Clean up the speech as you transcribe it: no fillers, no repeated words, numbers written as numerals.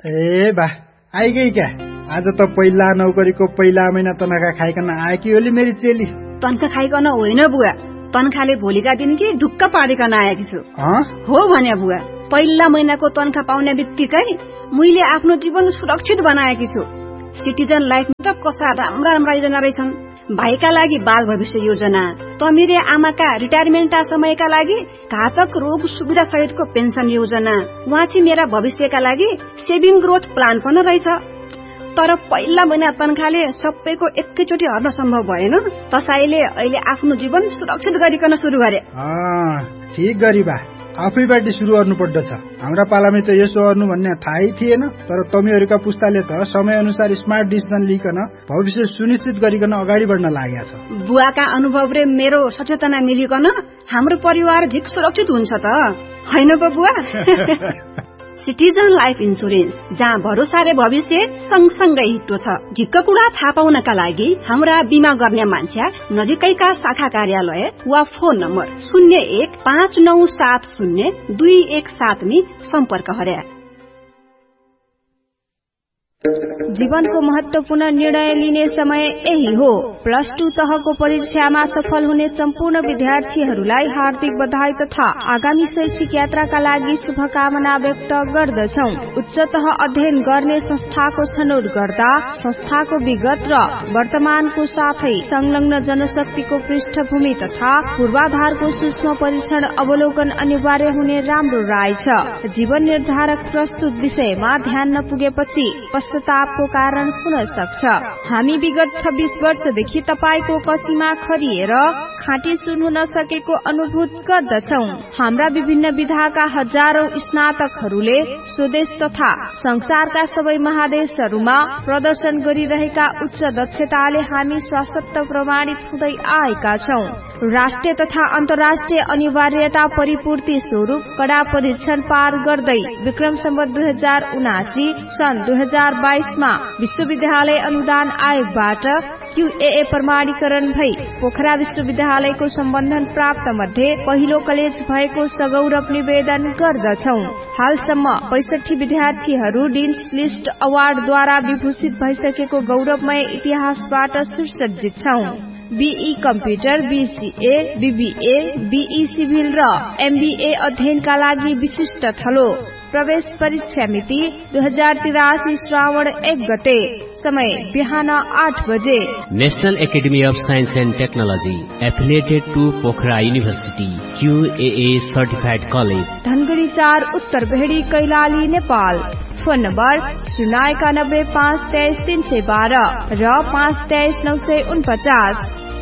ए बा आइगई क्या? आज त पहिला नौकरीको पहिला महिना तनखा खाइकन आएकी होली मेरी चेली। तनखा खाइकन होइन बुवा, तनखाले भोलिका दिन कि ढुक्क पारिकन आएकी छु। हो भने बुवा, पहिला महिनाको तनखा पाउने बित्तिकै मैले आफ्नो जीवन सुरक्षित बनाएकी छु। सिटिजन लाइफमा त कसा राम्रा राम्रा योजना रहेछन्। भाइका लागि बाल भविष्य योजना, तमिरे आमाका रिटायरमेन्टका समयका लागि घातक रोग सुविधा सहितको पेन्सन योजना, उहाँ मेरा भविष्यका लागि सेभिङ ग्रोथ प्लान पनि रहेछ। तर पहिला महिना तनखाले सबैको एकैचोटि हर्न सम्भव भएन। त्यसैले अहिले आफ्नो जीवन सुरक्षित गरिकन सुरु गरे। ठीक गरी बा, आफैबाट सुरु गर्नुपर्दछ। हाम्रा पालामै त यसो गर्नु भन्ने थाहै थिएन। तर तमीहरूका पुस्ताले त समय अनुसार स्मार्ट डिसिजन लिकन भविष्य सुनिश्चित गरिकन अगाडि बढ्न लागेका छ। बुवाका अनुभव र मेरो सचेतना मिलिकन हाम्रो परिवार झिक सुरक्षित हुन्छ त हैन बुवा? सिटिजन लाइफ इन्सुरेन्स, जहाँ भरोसा र भविष्य सँगसँगै हिट्टो छ। झिक्क कुरा थाहा पाउनका लागि हाम्रा बिमा गर्ने मान्छे नजिकैका शाखा कार्यालय वा फोन नम्बर 0159702117 सम्पर्क गरे। जीवनको महत्वपूर्ण निर्णय लिने समय यही हो। प्लस 2 तहको परीक्षामा सफल हुने सम्पूर्ण विद्यार्थीहरूलाई हार्दिक बधाई तथा आगामी शैक्षिक यात्राका लागि शुभकामना व्यक्त गर्दछौं। उच्च तह अध्ययन गर्ने संस्थाको छनौट गर्दा संस्थाको विगत र वर्तमानको साथै संलग्न जनशक्तिको पृष्ठभूमि तथा पूर्वाधारको सूक्ष्म परीक्षण अवलोकन अनिवार्य हुने राम्रो राय छ। जीवन निर्धारक प्रस्तुत विषयमा ध्यान नपुगेपछि पश्चातापको कारण हुन सक्छ। हामी विगत 26 वर्षदेखि तपाईको कसीमा खरिएर खाँटी सुन हुन सकेको अनुभूत गर्दछौं। हाम्रा विभिन्न विधाका हजारौं स्नातकहरूले स्वदेश तथा संसारका सबै महादेशहरूमा प्रदर्शन गरिरहेका उच्च दक्षताले हामी स्वायत्त प्रमाणित हुँदै आएका छौं। राष्ट्रिय तथा अन्तर्राष्ट्रिय अनिवार्यता परिपूर्ति स्वरूप कड़ा परीक्षण पार गर्दै विक्रम सम्वत 2079 सन् 2022 मा विश्वविद्यालय अनुदान आयोगबाट QAA प्रमाणीकरण भई पोखरा विश्वविद्यालयको सम्बन्धन प्राप्त मध्ये पहिलो कलेज भएको सगौरव निवेदन गर्दछौं। हालसम्म 65 विद्यार्थीहरू डिन्स लिस्ट अवार्डद्वारा विभूषित भइसकेको गौरवमय इतिहासबाट सुसज्जित छौं। BE computer, BCA, BBA, BE civil र MBA अध्ययनका लागि विशिष्ट थलो। प्रवेश परीक्षा मिति 2083 श्रावण 1 गते। समय बिहान 8 बजे। National academy of science and technology affiliated to Pokhara university, QAA certified college, Dhangadhi 4 उत्तर भेडी, कैलाली, नेपाल। फोन नम्बर 091 523 312 र 523 949।